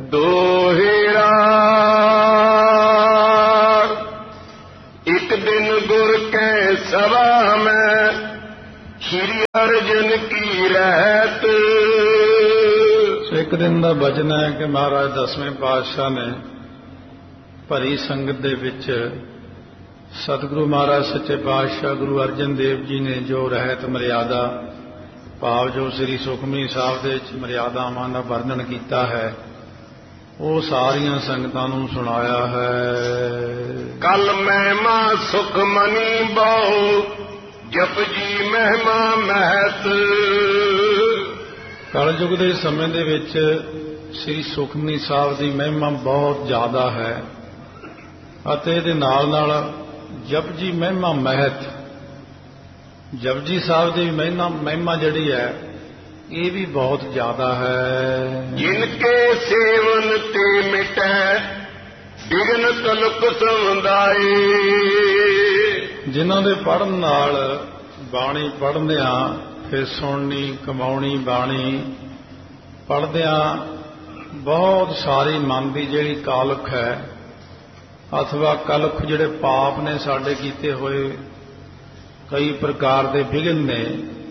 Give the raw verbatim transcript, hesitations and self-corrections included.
ਦੋਹਿਰਾ ਇੱਕ ਦਿਨ ਗੁਰ ਕੈ ਸਭਾ ਮੈਂ ਸ਼੍ਰੀ ਅਰਜਨ ਕੀ ਰਹਿਤ। ਇੱਕ ਦਿਨ ਦਾ ਬਚਨ ਹੈ ਕਿ ਮਹਾਰਾਜ ਦਸਵੇਂ ਪਾਤਸ਼ਾਹ ਨੇ ਭਰੀ ਸੰਗਤ ਦੇ ਵਿੱਚ ਸਤਿਗੁਰੂ ਮਹਾਰਾਜ ਸੱਚੇ ਪਾਤਸ਼ਾਹ ਗੁਰੂ ਅਰਜਨ ਦੇਵ ਜੀ ਨੇ ਜੋ ਰਹਿਤ ਮਰਿਆਦਾ ਭਾਵ ਜੋ ਸ੍ਰੀ ਸੁਖਮਨੀ ਸਾਹਿਬ ਦੇ ਵਿੱਚ ਮਰਿਆਦਾਵਾਂ ਦਾ ਵਰਣਨ ਕੀਤਾ ਹੈ ਉਹ ਸਾਰੀਆਂ ਸੰਗਤਾਂ ਨੂੰ ਸੁਣਾਇਆ ਹੈ। ਕਲ ਮਹਿਮਾ ਸੁਖਮਨੀ ਬਹੁ ਜਪ ਜੀ ਮਹਿਮਾ ਮਹਿਤ। ਕਲਯੁਗ ਦੇ ਸਮੇਂ ਦੇ ਵਿੱਚ ਸ੍ਰੀ ਸੁਖਮਨੀ ਸਾਹਿਬ ਦੀ ਮਹਿਮਾ ਬਹੁਤ ਜ਼ਿਆਦਾ ਹੈ ਅਤੇ ਇਹਦੇ ਨਾਲ ਨਾਲ ਜਪਜੀ ਮਹਿਮਾ ਮਹਿਤ ਜਪਜੀ ਸਾਹਿਬ ਦੀ ਮਹਿਮਾ ਮਹਿਮਾ ਜਿਹੜੀ ਹੈ ਇਹ ਵੀ ਬਹੁਤ ਜ਼ਿਆਦਾ ਹੈ। ਜਿਨ ਕੇ ਸੇਵਨ ਤੇ ਮਿਟੈ ਬਿਗਨ ਕਲਪ ਸਮੁਦਾਏ। ਜਿਨ੍ਹਾਂ ਦੇ ਪੜ੍ਹਨ ਨਾਲ ਬਾਣੀ ਪੜ੍ਹਦਿਆਂ ਫਿਰ ਸੁਣਨੀ ਕਮਾਉਣੀ ਬਾਣੀ ਪੜ੍ਹਦਿਆਂ ਬਹੁਤ ਸਾਰੀ ਮਨ ਦੀ ਜਿਹੜੀ ਕਾਲਖ ਹੈ ਅਥਵਾ ਕਲਖ ਜਿਹੜੇ ਪਾਪ ਨੇ ਸਾਡੇ ਕੀਤੇ ਹੋਏ ਕਈ ਪ੍ਰਕਾਰ ਦੇ ਵਿਘਨ ਨੇ